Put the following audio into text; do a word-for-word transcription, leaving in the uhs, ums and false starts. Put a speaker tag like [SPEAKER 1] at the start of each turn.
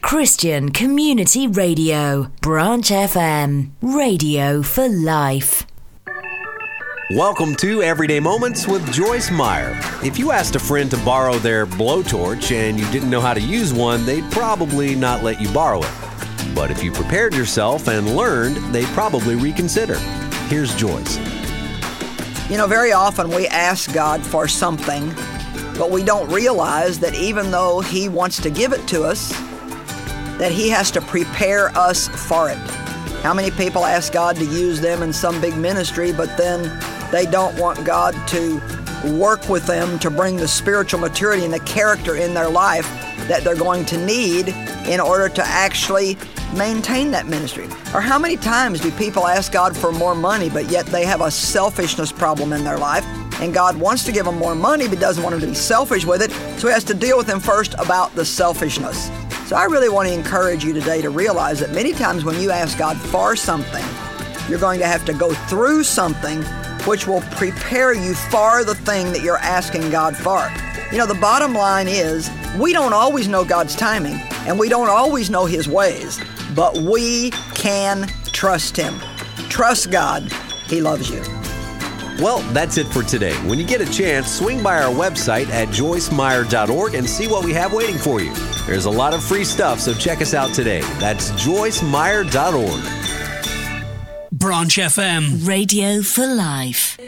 [SPEAKER 1] Christian Community Radio, Branch F M, radio for life.
[SPEAKER 2] Welcome to Everyday Moments with Joyce Meyer. If you asked a friend to borrow their blowtorch and you didn't know how to use one, they'd probably not let you borrow it. But if you prepared yourself and learned, they'd probably reconsider. Here's Joyce.
[SPEAKER 3] You know, very often we ask God for something, but we don't realize that even though He wants to give it to us, that He has to prepare us for it. How many people ask God to use them in some big ministry, but then they don't want God to work with them to bring the spiritual maturity and the character in their life that they're going to need in order to actually maintain that ministry? Or how many times do people ask God for more money, but yet they have a selfishness problem in their life, and God wants to give them more money, but doesn't want them to be selfish with it, so He has to deal with them first about the selfishness. So I really want to encourage you today to realize that many times when you ask God for something, you're going to have to go through something which will prepare you for the thing that you're asking God for. You know, the bottom line is we don't always know God's timing, and we don't always know His ways, but we can trust Him. Trust God. He loves you.
[SPEAKER 2] Well, that's it for today. When you get a chance, swing by our website at joyce meyer dot org and see what we have waiting for you. There's a lot of free stuff, so check us out today. That's joyce meyer dot org.
[SPEAKER 4] Branch F M.
[SPEAKER 1] Radio for life.